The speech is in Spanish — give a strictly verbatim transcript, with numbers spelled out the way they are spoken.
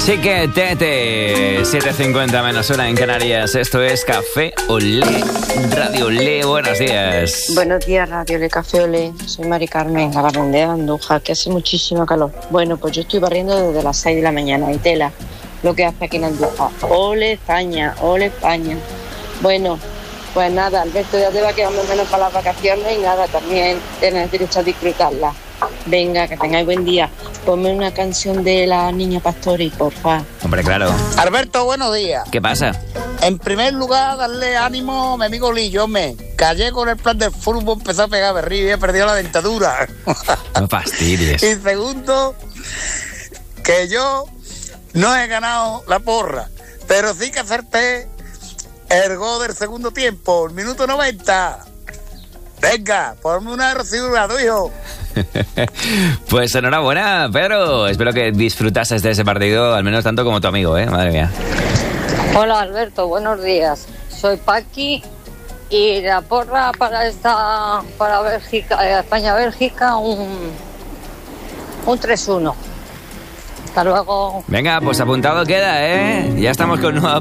Chique Tete, siete cincuenta menos una en Canarias. Esto es Café Olé, Radio Olé. Buenos días. Buenos días, Radio Olé, Café Olé. Soy Mari Carmen, la barrendera de Andújar, que hace muchísimo calor. Bueno, pues yo estoy barriendo desde las seis de la mañana y tela lo que hace aquí en Andújar. Ole España, ole España. Bueno, pues nada, Alberto, ya te va quedando menos para las vacaciones y nada, también tienes derecho a disfrutarlas. Venga, que tengáis buen día. Ponme una canción de la Niña Pastori, porfa. Hombre, claro. Alberto, buenos días. ¿Qué pasa? En primer lugar, darle ánimo a mi amigo Lillo, me callé con el plan del fútbol, empezó a pegar berrillo y he perdido la dentadura. No fastidies. Y segundo, que yo no he ganado la porra, pero sí que acerté el gol del segundo tiempo, el minuto noventa. Venga, ponme una reciura, tu hijo. Pues enhorabuena, Pedro. Espero que disfrutases de ese partido, al menos tanto como tu amigo, ¿eh? Madre mía. Hola, Alberto, buenos días. Soy Paqui y la porra para esta, para Bélgica, España-Bélgica, un, un tres uno. Hasta luego. Venga, pues apuntado queda, ¿eh? Ya estamos con nueva